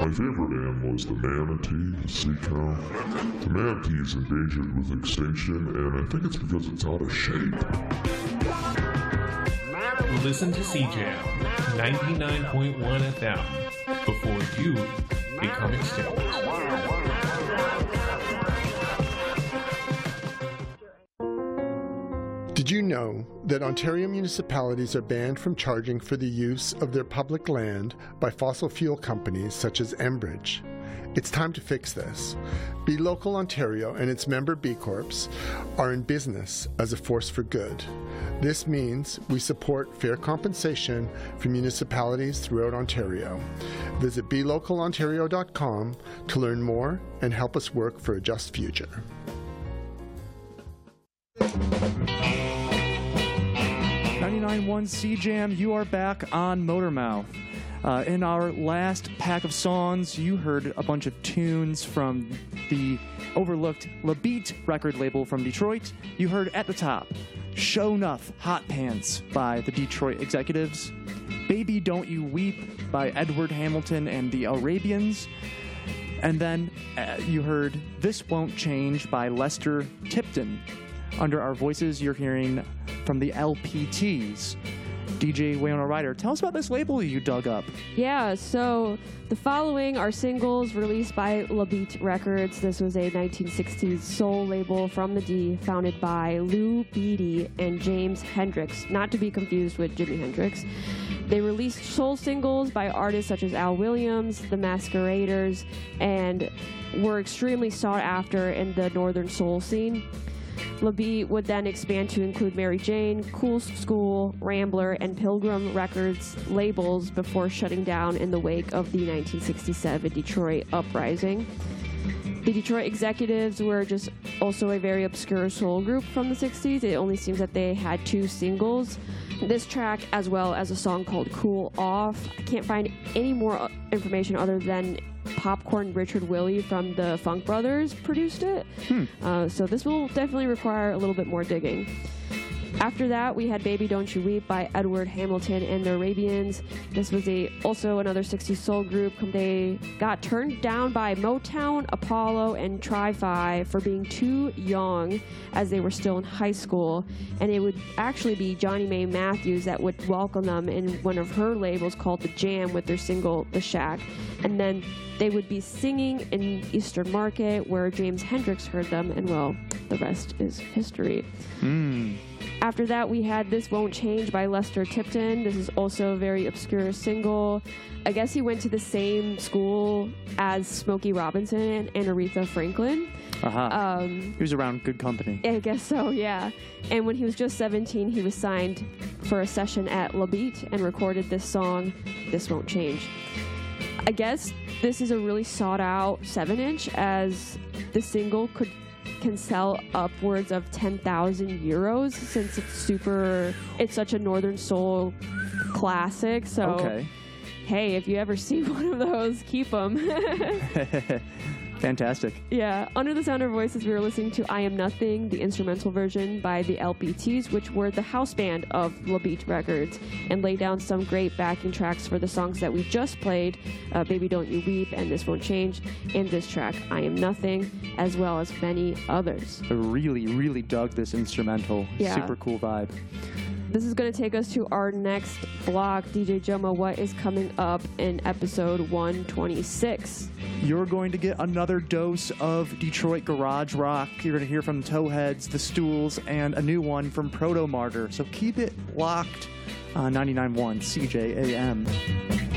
My favorite animal is the manatee, the sea cow. The manatee is endangered with extinction, and I think it's because it's out of shape. Listen to CJAM 99.1 FM before you become extinct. Did you know that Ontario municipalities are banned from charging for the use of their public land by fossil fuel companies such as Enbridge? It's time to fix this. Be Local Ontario and its member B Corps are in business as a force for good. This means we support fair compensation for municipalities throughout Ontario. Visit belocalontario.com to learn more and help us work for a just future. 99.1 CJAM, you are back on Motormouth. In our last pack of songs, you heard a bunch of tunes from the overlooked La Beat record label from Detroit. You heard at the top, Show Nuff Hot Pants by the Detroit Executives, Baby Don't You Weep by Edward Hamilton and the Arabians, and then you heard This Won't Change by Lester Tipton. Under our voices, you're hearing from the LPTs. DJ Wayona Ryder, tell us about this label you dug up. Yeah, so the following are singles released by La Beat Records. This was a 1960s soul label from the D, founded by Lou Beatty and James Hendricks, not to be confused with Jimi Hendrix. They released soul singles by artists such as Al Williams, The Masqueraders, and were extremely sought after in the northern soul scene. La Beat would then expand to include Mary Jane, Cool School, Rambler, and Pilgrim Records labels before shutting down in the wake of the 1967 Detroit uprising. The Detroit Executives were just also a very obscure soul group from the 60s. It only seems that they had 2 singles. This track, as well as a song called Cool Off. I can't find any more information other than Popcorn Richard Willie from the Funk Brothers produced it. So this will definitely require a little bit more digging. After that, we had Baby Don't You Weep by Edward Hamilton and the Arabians. This was also another 60s soul group. They got turned down by Motown, Apollo, and Tri-Fi for being too young as they were still in high school. And it would actually be Johnny Mae Matthews that would welcome them in one of her labels called The Jam with their single The Shack. And then they would be singing in Eastern Market where James Hendricks heard them, and well, the rest is history. After that, we had This Won't Change by Lester Tipton. This is also a very obscure single. I guess he went to the same school as Smokey Robinson and Aretha Franklin. He was around good company. I guess so, yeah. And when he was just 17, he was signed for a session at La Beat and recorded this song, This Won't Change. I guess this is a really sought-out 7-inch, as the single can sell upwards of 10,000 euros since it's such a Northern Soul classic. So, okay. Hey, if you ever see one of those, keep them. Fantastic. Yeah. Under the Sound of Voices, we were listening to I Am Nothing, the instrumental version by the LPTs, which were the house band of La Beat Records, and laid down some great backing tracks for the songs that we just played, Baby Don't You Weep and This Won't Change, and this track, I Am Nothing, as well as many others. I really, really dug this instrumental. Yeah. Super cool vibe. This is going to take us to our next block. DJ Joma, what is coming up in episode 126? You're going to get another dose of Detroit garage rock. You're going to hear from Towheads, The Stools, and a new one from Proto Martyr. So keep it locked on 99.1 CJAM.